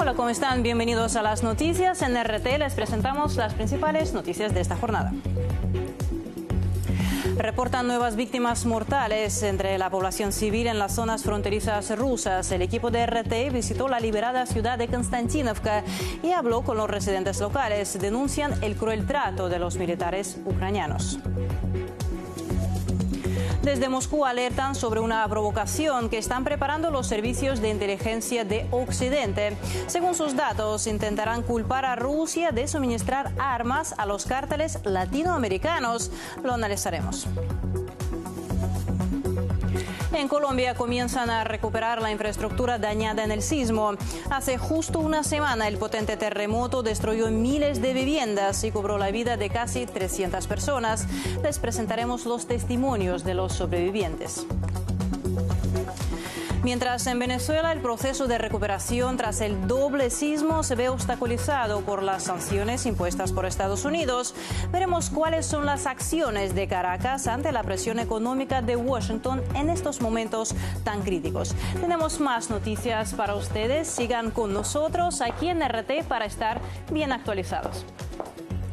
Hola, ¿cómo están? Bienvenidos a las noticias. En RT les presentamos las principales noticias de esta jornada. Reportan nuevas víctimas mortales entre la población civil en las zonas fronterizas rusas. El equipo de RT visitó la liberada ciudad de Konstantinovka y habló con los residentes locales. Denuncian el cruel trato de los militares ucranianos. Desde Moscú alertan sobre una provocación que están preparando los servicios de inteligencia de Occidente. Según sus datos, intentarán culpar a Rusia de suministrar armas a los cárteles latinoamericanos. Lo analizaremos. En Colombia comienzan a recuperar la infraestructura dañada en el sismo. Hace justo una semana el potente terremoto destruyó miles de viviendas y cobró la vida de casi 300 personas. Les presentaremos los testimonios de los sobrevivientes. Mientras en Venezuela el proceso de recuperación tras el doble sismo se ve obstaculizado por las sanciones impuestas por Estados Unidos, veremos cuáles son las acciones de Caracas ante la presión económica de Washington en estos momentos tan críticos. Tenemos más noticias para ustedes. Sigan con nosotros aquí en RT para estar bien actualizados.